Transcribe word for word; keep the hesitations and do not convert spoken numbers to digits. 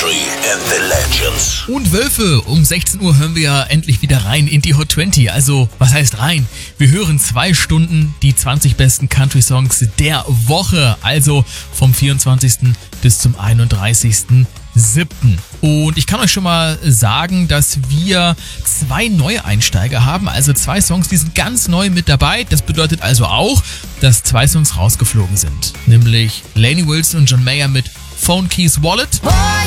History and the Legends. Und Wölfe, um sechzehn Uhr hören wir ja endlich wieder rein in die Hot zwanzig. Also, was heißt rein? Wir hören zwei Stunden die zwanzig besten Country-Songs der Woche. Also vom vierundzwanzigsten bis zum einunddreißigsten siebten Und ich kann euch schon mal sagen, dass wir zwei neue Einsteiger haben. Also zwei Songs, die sind ganz neu mit dabei. Das bedeutet also auch, dass zwei Songs rausgeflogen sind. Nämlich Lainey Wilson und John Mayer mit Phone Keys Wallet.